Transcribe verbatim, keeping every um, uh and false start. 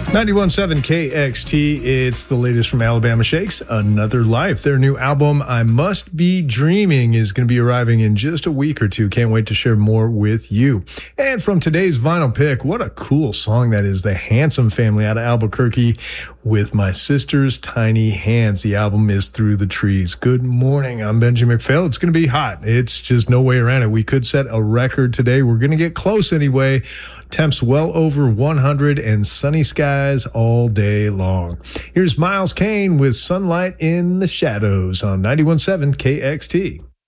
ninety-one point seven K X T, it's the latest from Alabama Shakes, Another Life. Their new album, I Must Be Dreaming, is going to be arriving in just a week or two. Can't wait to share more with you. And from today's vinyl pick, what a cool song that is. The Handsome Family out of Albuquerque with My Sister's Tiny Hands. The album is Through the Trees. Good morning. I'm Benji McPhail. It's going to be hot. It's just no way around it. We could set a record today. We're going to get close anyway. Temps well over one hundred and sunny skies all day long. Here's Miles Kane with Sunlight in the Shadows on ninety-one point seven K X T.